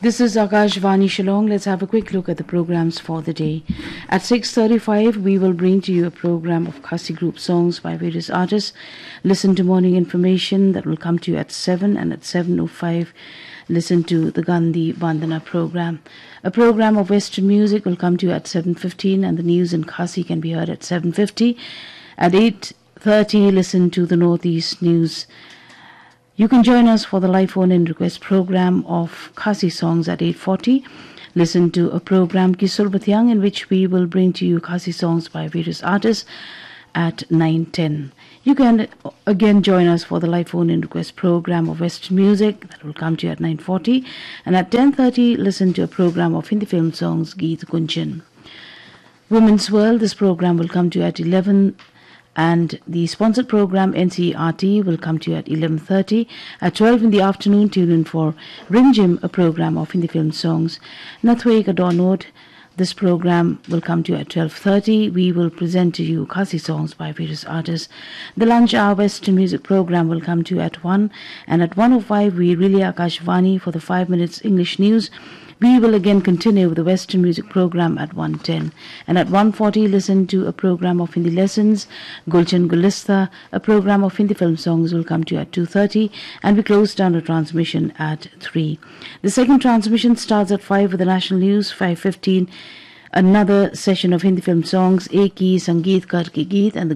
This is Akashvani Shillong. Let's have a quick look at the programs for the day. At 6:35, we will bring to you a program of Khasi group songs by various artists. Listen to morning information that will come to you at 7, and at 7:05, listen to the Gandhi Vandana program. A program of Western music will come to you at 7:15, and the news in Khasi can be heard at 7:50. At 8:30, listen to the Northeast News. You can join us for the live phone-in request program of Khasi songs at 8:40. Listen to a program Kisur Batyang, in which we will bring to you Khasi songs by various artists at 9:10. You can again join us for the live phone-in request program of Western music that will come to you at 9:40. And at 10:30, listen to a program of Hindi film songs, Geet Kunchan. Women's World, this program will come to you at 11. And the sponsored program NCERT will come to you at 11:30. At 12 in the afternoon, tune in for Rim Jim, a program of Hindi film songs. Nathwaik Adornod, this program will come to you at 12:30. We will present to you Khasi songs by various artists. The Lunch Hour Western Music program will come to you at 1. And at 1:05, we relay Akashvani for the 5 minutes English news. We will again continue with the Western music program at 1:10. And at 1:40, listen to a program of Hindi lessons, Gulchan Gulista. A program of Hindi film songs will come to you at 2:30. And we close down the transmission at 3. The second transmission starts at 5 with the national news, 5:15. Another session of Hindi film songs, Eki Sangeet Kar Ke Geet, and the